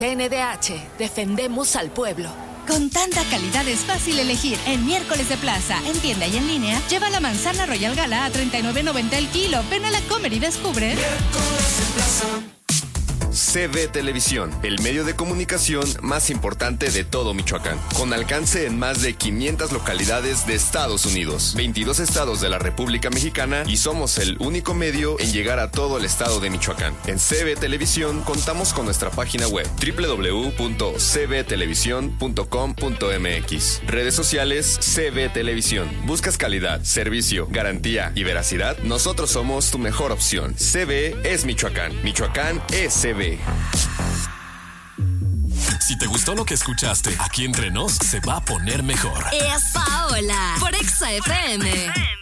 CNDH, defendemos al pueblo. Con tanta calidad es fácil elegir. En Miércoles de Plaza, en tienda y en línea, lleva la manzana Royal Gala a $39.90 el kilo. Ven a la Comer y descubre. Miércoles de Plaza. CB Televisión, el medio de comunicación más importante de todo Michoacán, con alcance en más de 500 localidades de Estados Unidos, 22 estados de la República Mexicana y somos el único medio en llegar a todo el estado de Michoacán. En CB Televisión contamos con nuestra página web www.cbtelevisión.com.mx. Redes sociales CB Televisión. ¿Buscas calidad, servicio, garantía y veracidad? Nosotros somos tu mejor opción. CB es Michoacán. Michoacán es CB. Si te gustó lo que escuchaste, aquí entre nos se va a poner mejor. Es Paola por Exa FM.